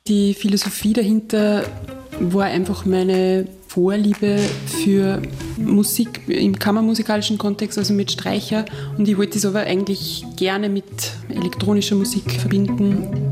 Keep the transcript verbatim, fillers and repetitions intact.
Die Philosophie dahinter war einfach meine Vorliebe für Musik im kammermusikalischen Kontext, also mit Streicher. Und ich wollte es aber eigentlich gerne mit elektronischer Musik verbinden.